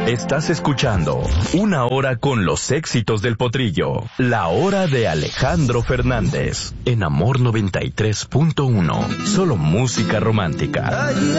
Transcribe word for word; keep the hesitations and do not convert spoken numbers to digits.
Estás escuchando Una Hora con los éxitos del potrillo. La hora de Alejandro Fernández. En Amor noventa y tres punto uno. Solo música romántica.